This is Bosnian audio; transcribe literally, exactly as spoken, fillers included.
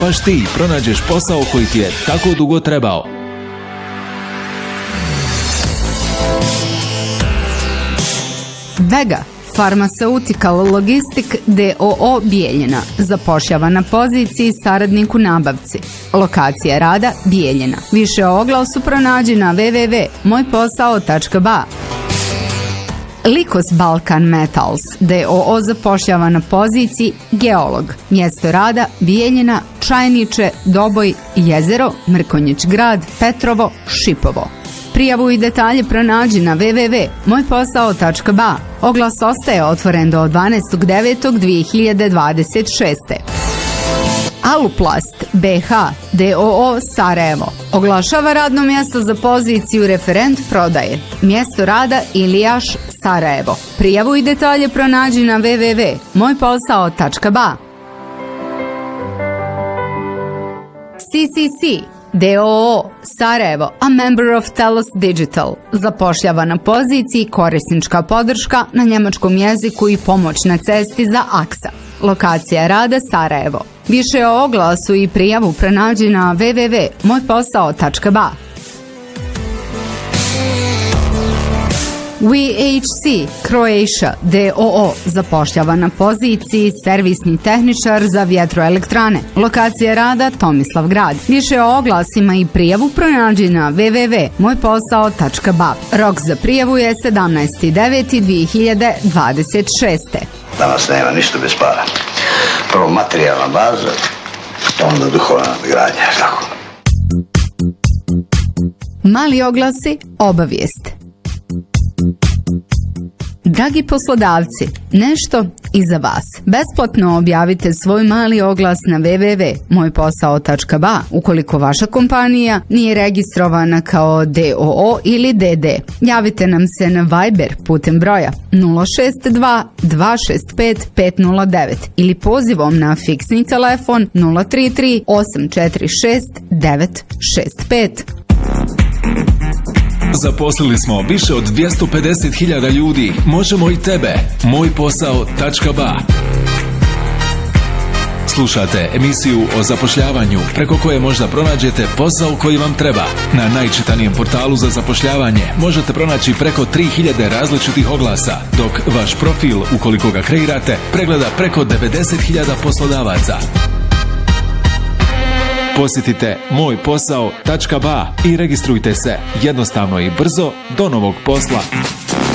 baš ti pronađeš posao koji ti je tako dugo trebao. Vega Pharmaceutical Logistic d o o Bijeljina zapošljava na poziciji saradnik u nabavci. Lokacija rada Bijeljina. Više o oglasu pronađi na w w w tačka moj posao tačka b a. Likos Balkan Metals d o o zapošljava na poziciji geolog. Mjesto rada Bijeljina, Čajniče, Doboj, Jezero, Mrkonjić Grad, Petrovo, Šipovo. Prijavu i detalje pronađi na w w w tačka moj posao tačka b a. Oglas ostaje otvoren do dvanaestog devetog dvije hiljade dvadeset šeste. Aluplast B H d o o Sarajevo oglašava radno mjesto za poziciju referent prodaje. Mjesto rada Ilijaš, Sarajevo. Prijavu i detalje pronađi na w w w tačka moj posao tačka b a. C C C d o o Sarajevo, a member of Telos Digital, zapošljava na poziciji korisnička podrška na njemačkom jeziku i pomoć na cesti za A K S A. Lokacija rada Sarajevo. Više o oglasu i prijavu pronađi na w w w tačka moj posao tačka b a. V H C Croatia d o o zapošljava na poziciji servisni tehničar za vjetroelektrane. Lokacija rada Tomislav Grad. Više o oglasima i prijavu pronađi na w w w tačka moj posao tačka b a. Rok za prijavu je sedamnaesti deveti dvije hiljade dvadeset šeste. Danas nema ništa bez para. Prvo materijalna baza, onda duhovna nadgradnja, tako. Mali oglasi, obavijest. Dragi poslodavci, nešto i za vas. Besplatno objavite svoj mali oglas na w w w tačka moj posao tačka b a ukoliko vaša kompanija nije registrovana kao d o o ili d d. Javite nam se na Viber putem broja nula šest dva dva šest pet pet nula devet ili pozivom na fiksni telefon nula tri tri osam četiri šest devet šest pet. Zaposlili smo više od dvjesto pedeset hiljada ljudi. Možemo i tebe. moj posao tačka b a. Slušate emisiju o zapošljavanju preko koje možda pronađete posao koji vam treba. Na najčitanijem portalu za zapošljavanje možete pronaći preko tri hiljade različitih oglasa, dok vaš profil, ukoliko ga kreirate, pregleda preko devedeset hiljada poslodavaca. Posjetite moj posao tačka b a i registrujte se jednostavno i brzo do novog posla.